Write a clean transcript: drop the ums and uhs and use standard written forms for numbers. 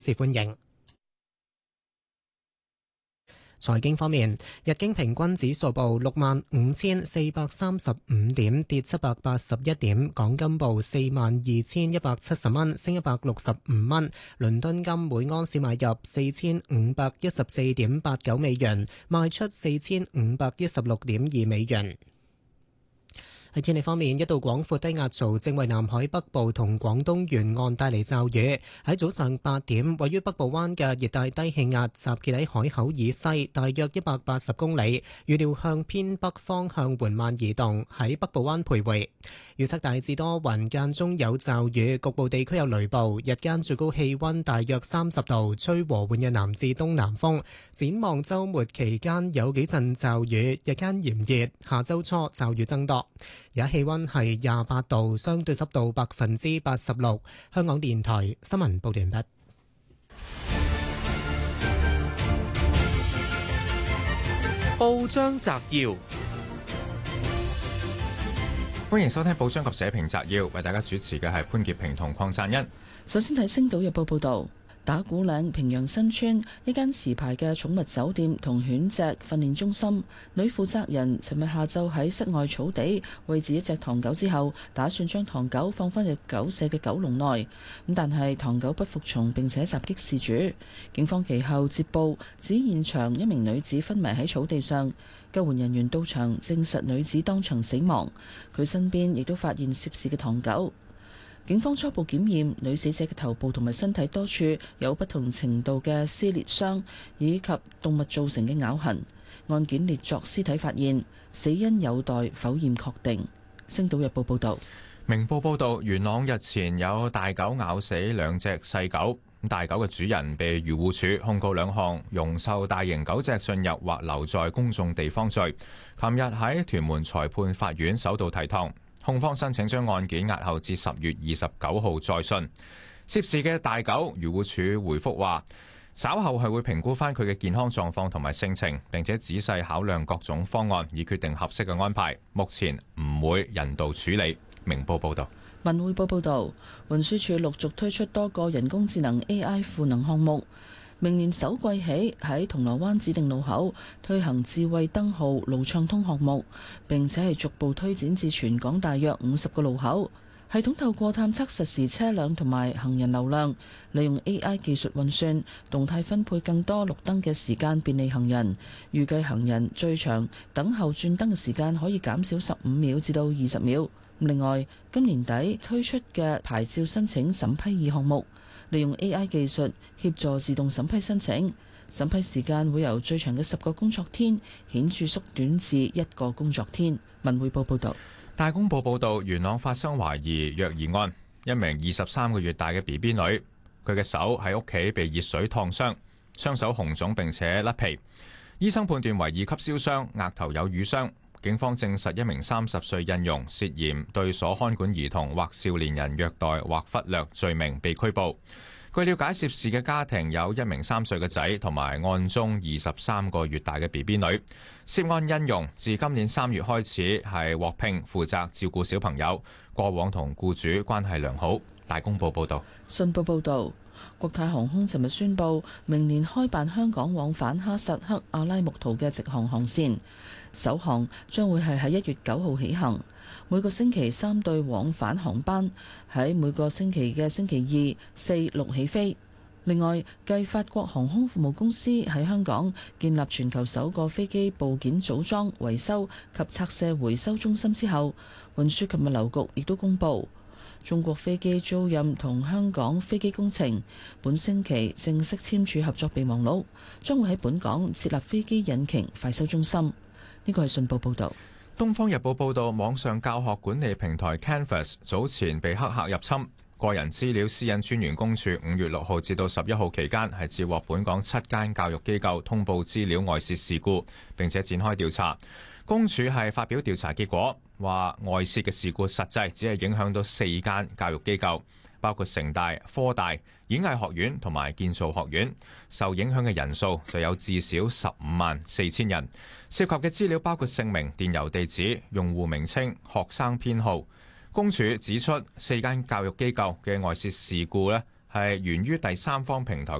是歡迎。財經方面，日經平均指數報65,435點，跌781點；港金報42,170蚊，升165蚊。倫敦金每盎司買入4514.89美元，賣出4516.2美元。喺天氣方面，一道廣闊低壓槽正為南海北部同廣東沿岸帶嚟驟雨。喺早上8點，位於北部灣嘅熱帶低氣壓集結喺海口以西大約180公里，預料向偏北方向緩慢移動，喺北部灣徘徊。預測大致多雲，間中有驟雨，局部地區有雷暴。日間最高氣溫大約30度，吹和緩嘅南至東南風。展望週末期間有幾陣驟雨，日間炎熱，下週初驟雨增多。而家氣溫係28度，相對濕度86%。香港電台新聞報道完畢。 報章摘要， 歡迎收聽報章及社評摘要，為大家主持嘅係潘潔平同鄺贊恩。 首先睇《星島日報》報道。打鼓嶺平陽新村一間持牌嘅寵物酒店同犬隻訓練中心，女負責人尋日下晝喺室外草地餵飼一隻唐狗之後，打算將唐狗放返入狗舍嘅狗籠內，但係唐狗不服從並且襲擊事主。警方其後接報指現場一名女子昏迷喺草地上，救援人員到場證實女子當場死亡，佢身邊亦都發現涉事嘅唐狗。警方初步檢驗女死者嘅頭部同埋身體多處有不同程度嘅撕裂傷，以及動物造成嘅咬痕。案件列作屍體發現，死因有待剖驗確定。星島日報報道。 明報報道，元朗日前有大狗咬死2隻細狗，大狗嘅主人被漁護署控告2項容受大型狗隻進入或留在公眾地方罪。琴日喺屯門裁判法院首度提堂。控方申請將案件押後至10月29號再訊。涉事嘅大狗，漁護署回覆話，稍後係會評估翻佢嘅健康狀況同埋性情，並且仔細考量各種方案，以決定合適嘅安排。目前唔會人道處理。明報報道。 文匯報報道，運輸署陸續推出多個人工智能 AI 賦能項目。明年首季起喺銅鑼灣指定路口推行智慧燈號路暢通項目，並且係逐步推展至全港大約50個路口。系統透過探測實時車輛同埋行人流量，利用 AI 技術運算，動態分配更多綠燈嘅時間，便利行人。預計行人最長等候轉燈嘅時間可以減少15秒至到20秒。另外，今年底推出嘅牌照申請審批2項目，利用 AI 技術協助自動審批申請，審批時間會由最長嘅10個工作天顯著縮短至1個工作天。文匯報報道。 大公報報道，元朗發生懷疑虐兒案，一名23個月大嘅 BB 女，佢嘅手喺屋企被熱水燙傷，雙手紅腫並且甩皮，醫生判斷為2級燒傷，額頭有瘀傷。警方證實一名30歲印傭涉嫌對所看管兒童或少年人虐待或忽略罪名被拘捕。據了解，涉事嘅家庭有一名3歲嘅仔同埋案中23個月大嘅 BB 女。涉案印傭自今年3月開始係獲聘負責照顧小朋友，過往同僱主關係良好。大公報報道。 信報報導，國泰航空尋日宣布，明年開辦香港往返哈薩克阿拉木圖嘅直航航線，首航將會係喺1月9號起行，每個星期3對往返航班，喺每個星期嘅星期2、4、6起飛。另外，繼法國航空服務公司喺香港建立全球首個飛機部件組裝、維修及拆卸回收中心之後，運輸及物流局亦都公布，中國飛機租賃同香港飛機工程本星期正式簽署合作備忘錄，將會喺本港設立飛機引擎快修中心。呢個係信報報導。 《東方日報》報導，網上教學管理平台 Canvas 早前被黑客入侵，個人資料私隱專員公署5月6號至到11號期間係接獲本港7間教育機構通報資料外泄事故，並且展開調查。公署係發表調查結果，話外泄嘅事故實際只係影響到4間教育機構，包括城大、科大、演藝學院同埋建造學院。受影響嘅人數就有至少154000人，涉及嘅資料包括姓名、電郵地址、用戶名稱、學生編號。公署指出，4間教育機構嘅外泄事故呢係源於第三方平台